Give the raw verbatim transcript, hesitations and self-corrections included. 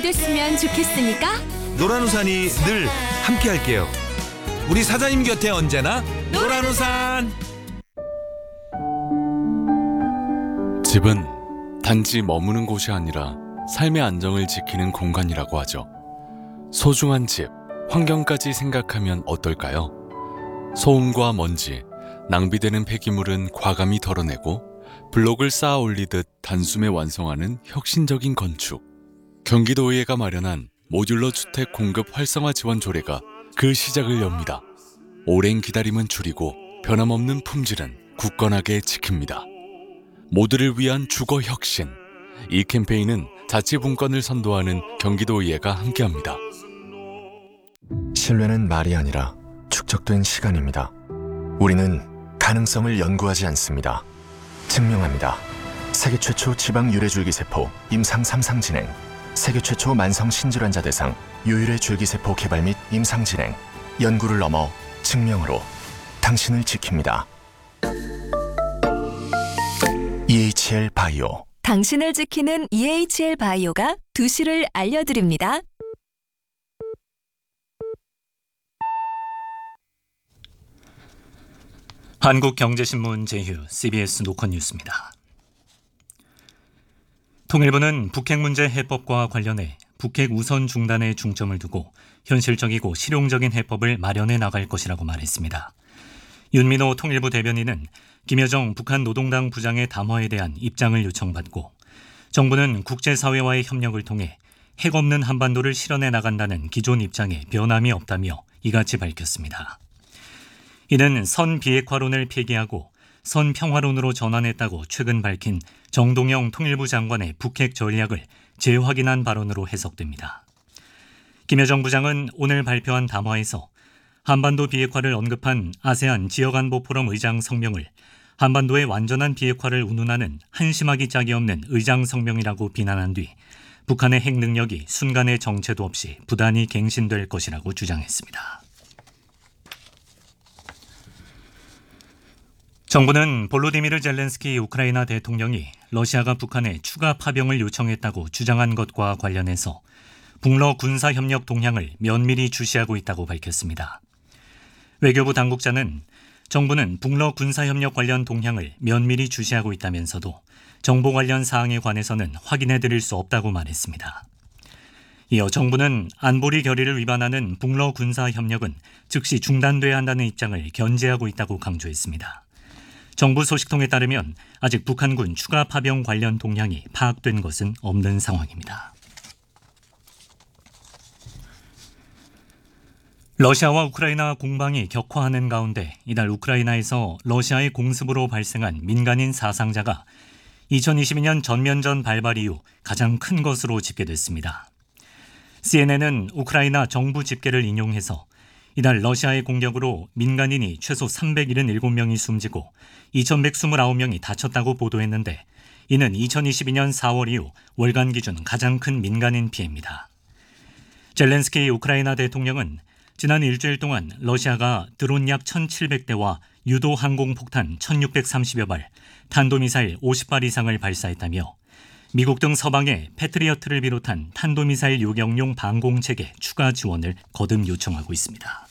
됐으면 좋겠으니까 노란우산이 늘 함께할게요. 우리 사장님 곁에 언제나 노란우산. 집은 단지 머무는 곳이 아니라 삶의 안정을 지키는 공간이라고 하죠. 소중한 집, 환경까지 생각하면 어떨까요? 소음과 먼지, 낭비되는 폐기물은 과감히 덜어내고 블록을 쌓아 올리듯 단숨에 완성하는 혁신적인 건축. 경기도의회가 마련한 모듈러 주택 공급 활성화 지원 조례가 그 시작을 엽니다. 오랜 기다림은 줄이고 변함없는 품질은 굳건하게 지킵니다. 모두를 위한 주거 혁신. 이 캠페인은 자치분권을 선도하는 경기도의회가 함께합니다. 신뢰는 말이 아니라 축적된 시간입니다. 우리는 가능성을 연구하지 않습니다. 증명합니다. 세계 최초 지방 유래 줄기세포 임상 삼 상 진행, 세계 최초 만성 신질환자 대상 유유래 줄기세포 개발 및 임상 진행, 연구를 넘어 증명으로 당신을 지킵니다. 이에이치엘 바이오. 당신을 지키는 이에이치엘 바이오가 두 시를 알려드립니다. 한국경제신문 제휴 씨비에스 노컷 뉴스입니다. 통일부는 북핵 문제 해법과 관련해 북핵 우선 중단에 중점을 두고 현실적이고 실용적인 해법을 마련해 나갈 것이라고 말했습니다. 윤민호 통일부 대변인은 김여정 북한 노동당 부장의 담화에 대한 입장을 요청받고 정부는 국제사회와의 협력을 통해 핵 없는 한반도를 실현해 나간다는 기존 입장에 변함이 없다며 이같이 밝혔습니다. 이는 선 비핵화론을 폐기하고 선 평화론으로 전환했다고 최근 밝힌 정동영 통일부 장관의 북핵 전략을 재확인한 발언으로 해석됩니다. 김여정 부장은 오늘 발표한 담화에서 한반도 비핵화를 언급한 아세안 지역안보포럼 의장 성명을 한반도의 완전한 비핵화를 운운하는 한심하기 짝이 없는 의장 성명이라고 비난한 뒤 북한의 핵 능력이 순간의 정체도 없이 부단히 갱신될 것이라고 주장했습니다. 정부는 볼로디미르 젤렌스키 우크라이나 대통령이 러시아가 북한에 추가 파병을 요청했다고 주장한 것과 관련해서 북러 군사협력 동향을 면밀히 주시하고 있다고 밝혔습니다. 외교부 당국자는 정부는 북러 군사협력 관련 동향을 면밀히 주시하고 있다면서도 정보 관련 사항에 관해서는 확인해드릴 수 없다고 말했습니다. 이어 정부는 안보리 결의를 위반하는 북러 군사협력은 즉시 중단돼야 한다는 입장을 견제하고 있다고 강조했습니다. 정부 소식통에 따르면 아직 북한군 추가 파병 관련 동향이 파악된 것은 없는 상황입니다. 러시아와 우크라이나 공방이 격화하는 가운데 이달 우크라이나에서 러시아의 공습으로 발생한 민간인 사상자가 이천이십이 년 전면전 발발 이후 가장 큰 것으로 집계됐습니다. 씨엔엔은 우크라이나 정부 집계를 인용해서 이달 러시아의 공격으로 민간인이 최소 삼백칠십칠 명이 숨지고 이천백이십구 명이 다쳤다고 보도했는데 이는 이천이십이 년 사월 이후 월간 기준 가장 큰 민간인 피해입니다. 젤렌스키 우크라이나 대통령은 지난 일주일 동안 러시아가 드론 약 천칠백 대와 유도 항공폭탄 천육백삼십여 발, 탄도미사일 오십 발 이상을 발사했다며 미국 등 서방에 패트리어트를 비롯한 탄도미사일 요격용 방공체계 추가 지원을 거듭 요청하고 있습니다.